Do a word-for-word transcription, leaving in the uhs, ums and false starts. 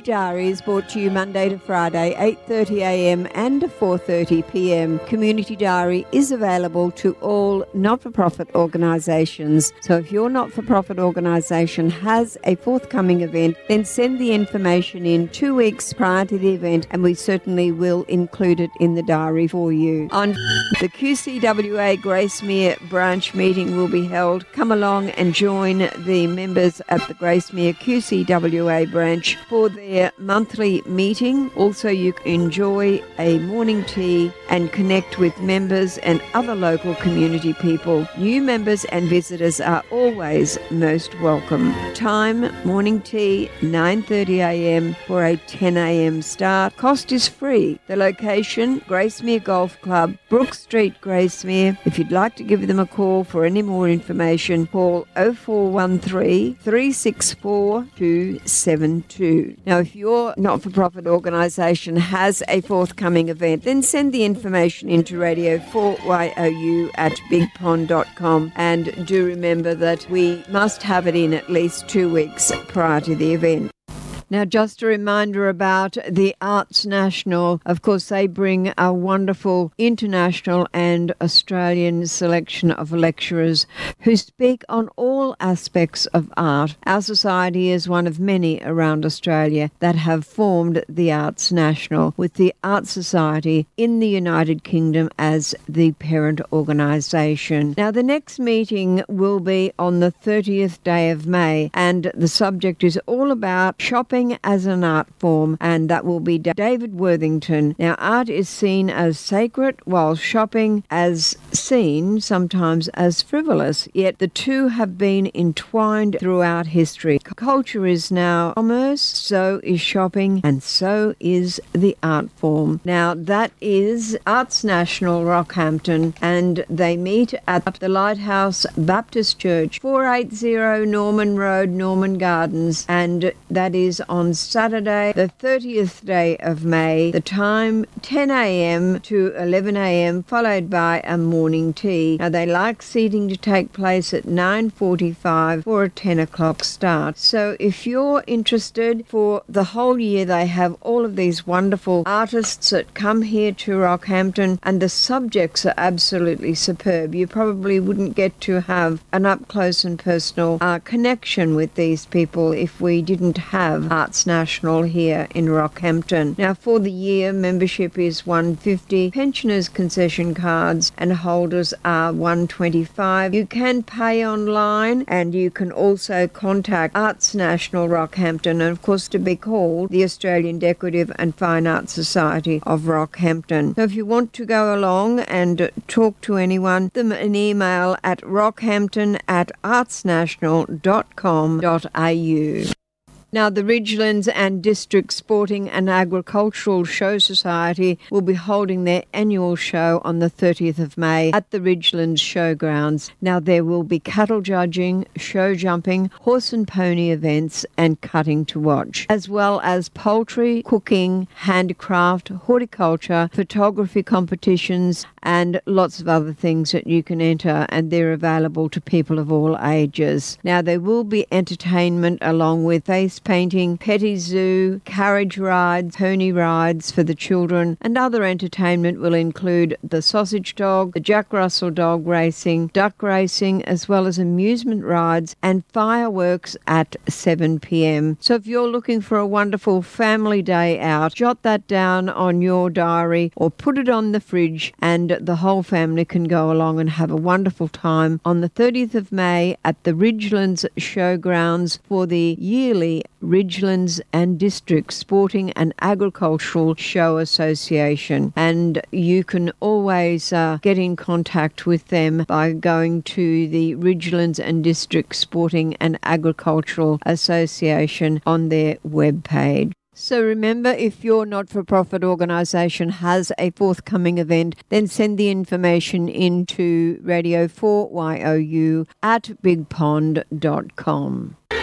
Diary is brought to you Monday to Friday, eight thirty a m and four thirty p m. Community Diary is available to all not-for-profit organisations. So if your not-for-profit organisation has a forthcoming event, then send the information in two weeks prior to the event and we certainly will include it in the diary for you. On the Q C W A Gracemere branch meeting will be held. Come along and join the members at the Gracemere Q C W A branch for their monthly meeting. Also, you can enjoy a morning tea and connect with members and other local community people. New members and visitors are always most welcome. Time, morning tea, nine thirty a m for a ten a m start. Cost is free. The location, Gracemere Golf Club, Brook Street, Gracemere. If you'd like to give them a call for any more information, call oh four one three, three six four, two seven two. Now, if your not-for-profit organisation has a forthcoming event, then send the information into Radio four Y O U at big pond dot com, and do remember that we must have it in at least two weeks prior to the event. Now, just a reminder about the Arts National. Of course, they bring a wonderful international and Australian selection of lecturers who speak on all aspects of art. Our society is one of many around Australia that have formed the Arts National, with the Arts Society in the United Kingdom as the parent organisation. Now, the next meeting will be on the thirtieth day of May, and the subject is all about shopping as an art form, and that will be David Worthington. Now, art is seen as sacred, while shopping as seen sometimes as frivolous, yet the two have been entwined throughout history. Culture is now commerce, so is shopping, and so is the art form. Now, that is Arts National Rockhampton, and they meet at the Lighthouse Baptist Church, four eighty Norman Road, Norman Gardens, and that is on Saturday, the thirtieth day of May. The time, ten a m to eleven a m, followed by a morning tea. Now, they like seating to take place at nine forty-five for a ten o'clock start. So if you're interested, for the whole year they have all of these wonderful artists that come here to Rockhampton, and the subjects are absolutely superb. You probably wouldn't get to have an up-close and personal uh, connection with these people if we didn't have Arts National here in Rockhampton. Now, for the year, membership is one hundred fifty dollars, pensioners' concession cards and holders are one hundred twenty-five dollars. You can pay online, and you can also contact Arts National Rockhampton, and of course to be called the Australian Decorative and Fine Arts Society of Rockhampton. So if you want to go along and talk to anyone, them an email at rockhampton at artsnational dot com dot a u. Now, the Ridgelands and District Sporting and Agricultural Show Society will be holding their annual show on the thirtieth of May at the Ridgelands Showgrounds. Now, there will be cattle judging, show jumping, horse and pony events and cutting to watch, as well as poultry, cooking, handicraft, horticulture, photography competitions and lots of other things that you can enter, and they're available to people of all ages. Now, there will be entertainment along with face painting, petty zoo, carriage rides, pony rides for the children, and other entertainment will include the sausage dog, the Jack Russell dog racing, duck racing, as well as amusement rides and fireworks at seven p m. So if you're looking for a wonderful family day out, jot that down on your diary or put it on the fridge, and the whole family can go along and have a wonderful time on the thirtieth of May at the Ridgelands Showgrounds for the yearly Ridgelands and District Sporting and Agricultural Show Association. And you can always uh, get in contact with them by going to the Ridgelands and District Sporting and Agricultural Association on their webpage. So remember, if your not-for-profit organisation has a forthcoming event, then send the information into Radio four Y O U at big pond dot com.